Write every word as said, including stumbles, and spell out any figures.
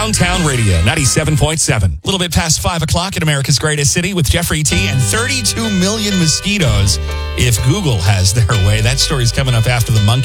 Downtown Radio, ninety-seven point seven. A little bit past five o'clock in America's greatest city with Jeffrey T. and thirty-two million mosquitoes if Google has their way. That story's coming up after the monkey.